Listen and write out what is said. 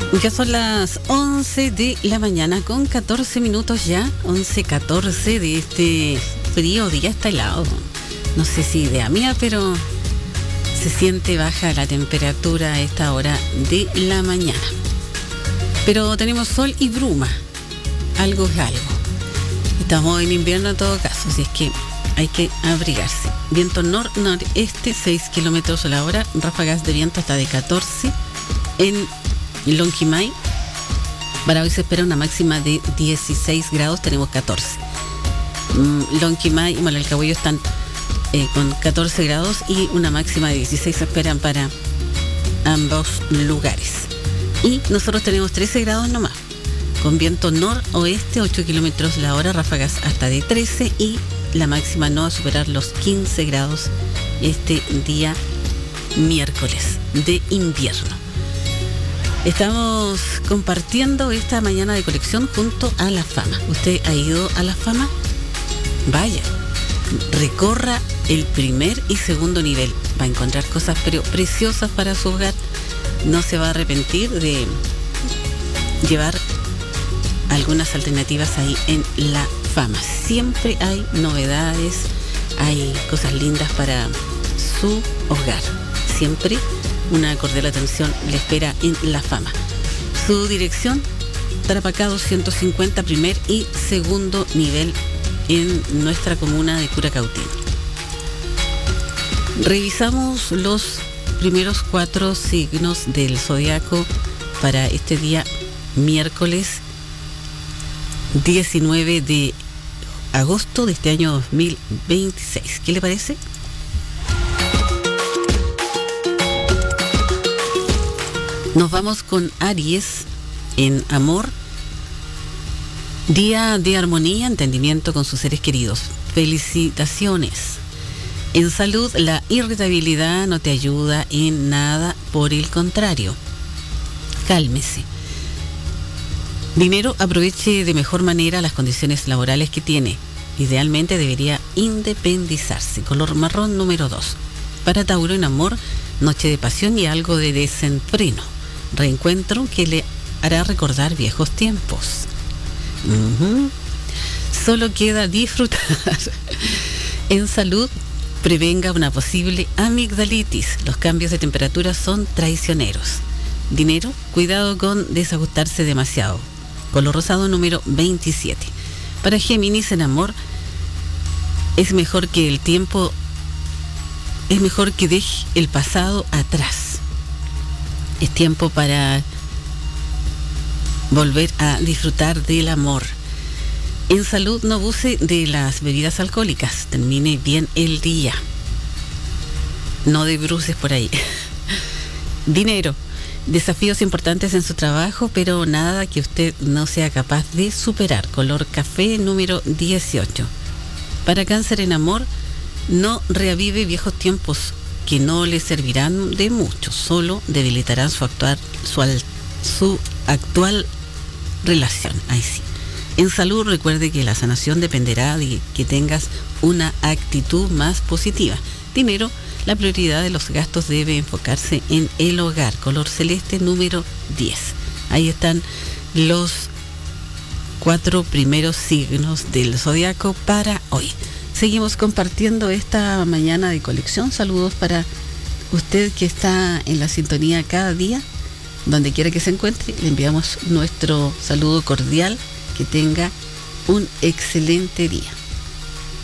Ya son las 11 de la mañana con 14 minutos ya, 11:14 de este frío día. Está helado, no sé si idea mía, pero se siente baja la temperatura a esta hora de la mañana. Pero tenemos sol y bruma, algo es algo. Estamos en invierno en todo caso, así es que hay que abrigarse. Viento nor-noreste, 6 kilómetros a la hora, ráfagas de viento hasta de 14 en Lonquimay. Para hoy se espera una máxima de 16 grados, tenemos 14. Lonquimay y Malalcahuello están con 14 grados y una máxima de 16 se esperan para ambos lugares. Y nosotros tenemos 13 grados nomás, con viento noroeste, 8 kilómetros la hora, ráfagas hasta de 13 y la máxima no va a superar los 15 grados este día miércoles de invierno. Estamos compartiendo esta mañana de colección junto a La Fama. ¿Usted ha ido a La Fama? Vaya, recorra el primer y segundo nivel. Va a encontrar cosas pero preciosas para su hogar. No se va a arrepentir de llevar algunas alternativas ahí en La Fama. Siempre hay novedades, hay cosas lindas para su hogar. Siempre una cordial atención le espera en La Fama. Su dirección, Tarapacá 250, primer y segundo nivel en nuestra comuna de Curacautín. Revisamos los primeros 4 signos del zodiaco para este día miércoles 19 de agosto de este año 2026. ¿Qué le parece? Nos vamos con Aries en amor. Día de armonía, entendimiento con sus seres queridos. Felicitaciones. En salud, la irritabilidad no te ayuda en nada, por el contrario. Cálmese. Dinero, aproveche de mejor manera las condiciones laborales que tiene. Idealmente debería independizarse. Color marrón número 2. Para Tauro en amor, noche de pasión y algo de desenfreno. Reencuentro que le hará recordar viejos tiempos. Solo queda disfrutar. En salud, prevenga una posible amigdalitis. Los cambios de temperatura son traicioneros. Dinero, cuidado con desajustarse demasiado. Color rosado número 27. Para Géminis en amor, es mejor que deje el pasado atrás. Es tiempo para volver a disfrutar del amor. En salud, no abuse de las bebidas alcohólicas. Termine bien el día. No de bruces por ahí. Dinero. Desafíos importantes en su trabajo, pero nada que usted no sea capaz de superar. Color café número 18. Para Cáncer en amor, no reavive viejos tiempos que no le servirán de mucho, solo debilitarán su actual relación. Ahí sí. En salud, recuerde que la sanación dependerá de que tengas una actitud más positiva. Dinero, la prioridad de los gastos debe enfocarse en el hogar. Color celeste número 10. Ahí están los 4 primeros signos del zodiaco para hoy. Seguimos compartiendo esta mañana de colección. Saludos para usted que está en la sintonía cada día, donde quiera que se encuentre. Le enviamos nuestro saludo cordial. Que tenga un excelente día.